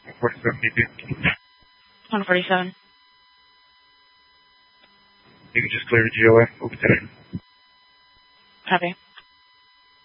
147 need you. 147. You can just clear the GOA. Open today. Copy.